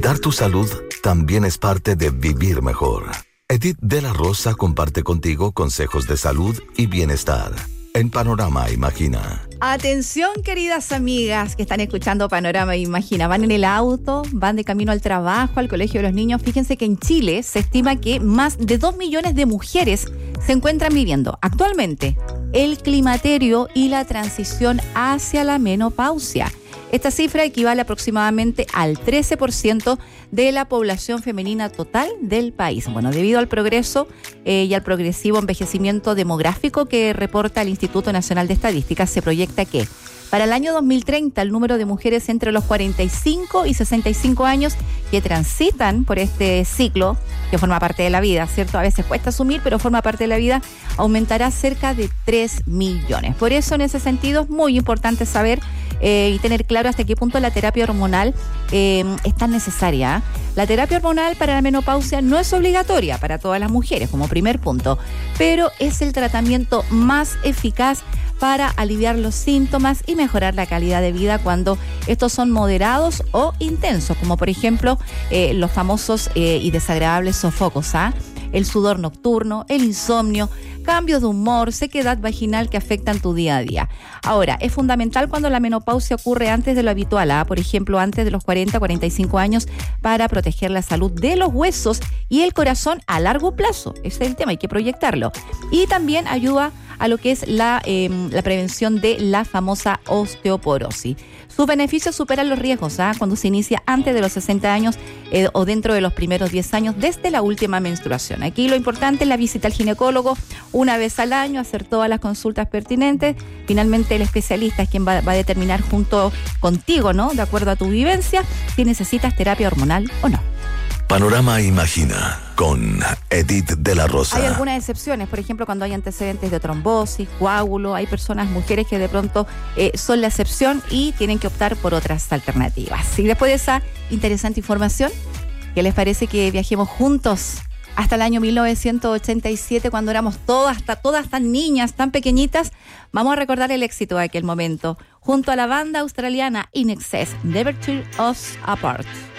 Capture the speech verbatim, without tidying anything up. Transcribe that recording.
Cuidar tu salud también es parte de vivir mejor. Edith de la Rosa comparte contigo consejos de salud y bienestar en Panorama Imagina. Atención, queridas amigas que están escuchando Panorama Imagina. Van en el auto, van de camino al trabajo, al colegio de los niños. Fíjense que en Chile se estima que más de dos millones de mujeres se encuentran viviendo actualmente el climaterio y la transición hacia la menopausia. Esta cifra equivale aproximadamente al trece por ciento de la población femenina total del país. Bueno, debido al progreso eh, y al progresivo envejecimiento demográfico que reporta el Instituto Nacional de Estadística, se proyecta que para el año dos mil treinta el número de mujeres entre los cuarenta y cinco y sesenta y cinco años que transitan por este ciclo, que forma parte de la vida, ¿cierto? A veces cuesta asumir, pero forma parte de la vida, aumentará cerca de tres millones. Por eso, en ese sentido, es muy importante saber eh, y tener claro hasta qué punto la terapia hormonal eh, es tan necesaria. ¿eh? La terapia hormonal para la menopausia no es obligatoria para todas las mujeres, como primer punto, pero es el tratamiento más eficaz para aliviar los síntomas y mejorar la calidad de vida cuando estos son moderados o intensos, como por ejemplo eh, los famosos eh, y desagradables sofocos, ¿ah? el sudor nocturno, el insomnio, cambios de humor, sequedad vaginal que afectan tu día a día. Ahora, es fundamental cuando la menopausia ocurre antes de lo habitual, ¿ah? por ejemplo, antes de los cuarenta, cuarenta y cinco años, para proteger la salud de los huesos y el corazón a largo plazo. Ese es el tema, hay que proyectarlo. Y también ayuda a lo que es la, eh, la prevención de la famosa osteoporosis. Sus beneficios superan los riesgos ¿ah? cuando se inicia antes de los sesenta años eh, o dentro de los primeros diez años desde la última menstruación. Aquí lo importante es la visita al ginecólogo una vez al año, hacer todas las consultas pertinentes. Finalmente el especialista es quien va, va a determinar junto contigo, ¿no? De acuerdo a tu vivencia, si necesitas terapia hormonal o no. Panorama Imagina con Edith de la Rosa. Hay algunas excepciones, por ejemplo, cuando hay antecedentes de trombosis, coágulo, hay personas, mujeres que de pronto eh, son la excepción y tienen que optar por otras alternativas. Y después de esa interesante información, ¿qué les parece que viajemos juntos hasta el año mil novecientos ochenta y siete, cuando éramos todas, hasta, todas tan niñas, tan pequeñitas? Vamos a recordar el éxito de aquel momento, junto a la banda australiana In Excess, Never Tear Us Apart.